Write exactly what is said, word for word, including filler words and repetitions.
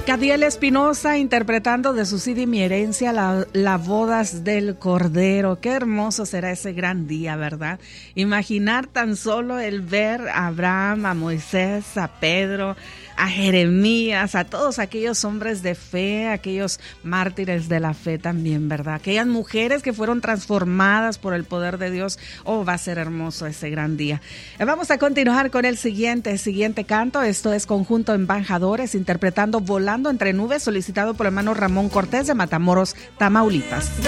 Cadiel Espinosa interpretando de su C D Mi Herencia, la, la bodas del Cordero. Qué hermoso será ese gran día, ¿verdad? Imaginar tan solo el ver a Abraham, a Moisés, a Pedro, a Jeremías, a todos aquellos hombres de fe, aquellos mártires de la fe también, ¿verdad? Aquellas mujeres que fueron transformadas por el poder de Dios. Oh, va a ser hermoso ese gran día. Vamos a continuar con el siguiente, siguiente canto. Esto es Conjunto Embajadores interpretando Volando entre Nubes, solicitado por el hermano Ramón Cortés de Matamoros, Tamaulipas.